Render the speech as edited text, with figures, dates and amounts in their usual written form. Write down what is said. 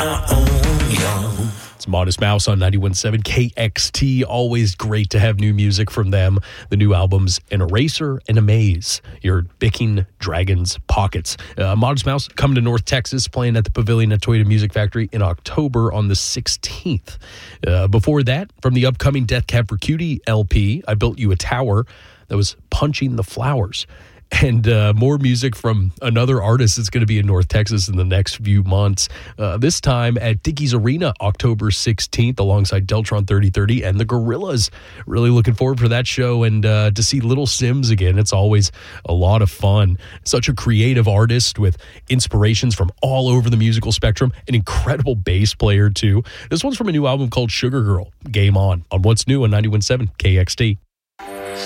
our own young. It's Modest Mouse on 91.7 KXT. Always great to have new music from them. The new albums, An Eraser and a Maze. Your Bicking Dragon's Pockets. Modest Mouse coming to North Texas, playing at the Pavilion at Toyota Music Factory in October on the 16th. Before that, from the upcoming Death Cab for Cutie LP, I Built You a Tower. That was Punching the Flowers. And more music from another artist that's going to be in North Texas in the next few months. This time at Dickies Arena, October 16th, alongside Deltron 3030 and the Gorillas. Really looking forward for that show and to see Little Sims again. It's always a lot of fun. Such a creative artist with inspirations from all over the musical spectrum. An incredible bass player, too. This one's from a new album called Sugar Girl. Game on What's New on 91.7 KXT.